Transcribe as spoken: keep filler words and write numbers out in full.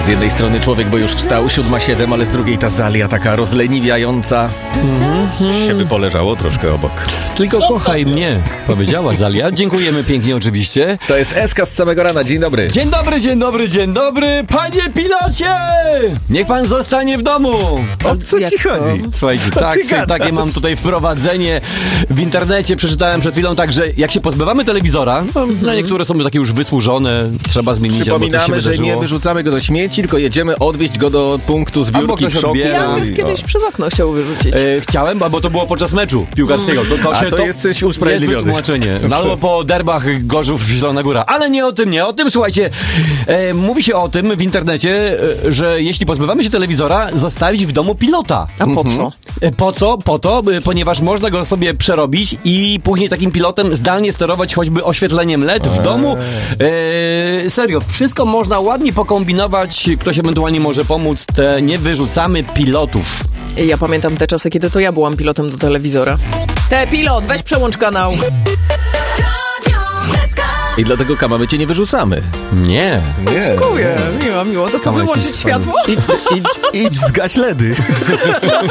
Z jednej strony człowiek, bo już wstał, siódma siedem, ale z drugiej ta Zalia taka rozleniwiająca. Mm-hmm. Się by poleżało troszkę obok. Tylko kochaj mnie, powiedziała Zalia. Dziękujemy pięknie oczywiście. To jest Eska z samego rana. Dzień dobry. Dzień dobry, dzień dobry, dzień dobry. Panie pilocie! Niech pan zostanie w domu. O co Jak ci to? chodzi? Słuchajcie, Co tak, ty gadasz? takie mam tutaj wprowadzenie. W internecie przeczytałem przed chwilą tak, że jak się pozbywamy telewizora, no, na niektóre są takie już wysłużone, trzeba zmienić, albo coś się Przypominamy, że wydarzyło. nie wyrzucamy go do śmieci, tylko jedziemy odwieźć go do punktu Albo zbiórki ktoś w szoku. odbiera. Jankes O. kiedyś przez okno chciał wyrzucić. E, chciałem, bo to było podczas meczu piłkarskiego. To, to, A się, to jest coś usprawiedliwione. Jest wytłumaczenie. No, albo po derbach Gorzów Zielona Góra. Ale nie o tym, nie o tym. Słuchajcie, e, mówi się o tym w internecie, e, że jeśli pozbywamy się telewizora, zostawić w domu pilota. A po co? E, Po co? Po to, by, ponieważ można go sobie przerobić i później takim pilotem zdalnie sterować choćby oświetleniem L E D w domu. E, serio, wszystko można ładnie pokombinować. Ktoś ewentualnie może pomóc. Te nie wyrzucamy pilotów. Ja pamiętam te czasy, kiedy to ja byłam pilotem do telewizora. Te pilot, weź przełącz kanał. I dlatego Kama, my cię nie wyrzucamy. Nie. Nie. Dziękuję, miło, miło. To co, Kama, wyłączyć ci- światło? Idź, idź, idź zgaś ledy.